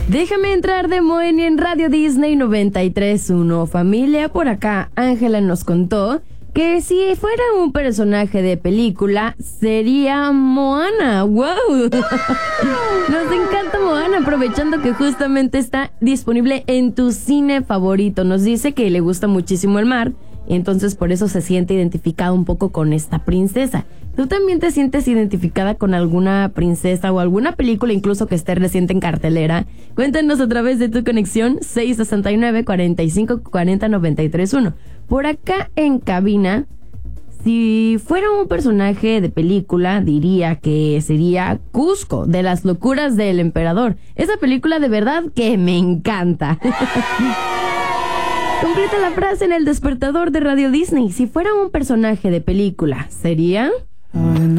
Déjame entrar de Moenia en Radio Disney 93.1. Familia, por acá Ángela nos contó que si fuera un personaje de película sería Moana. ¡Wow! Nos encanta Moana, aprovechando que justamente está disponible en tu cine favorito. Nos dice que le gusta muchísimo el mar, entonces por eso se siente identificada un poco con esta princesa. ¿Tú también te sientes identificada con alguna princesa o alguna película incluso que esté reciente en cartelera? Cuéntanos a través de tu conexión 669-4540-931. Por acá en cabina, si fuera un personaje de película, diría que sería Cusco, de las locuras del emperador. Esa película de verdad que me encanta. Completa la frase en el despertador de Radio Disney. Si fuera un personaje de película, ¿sería?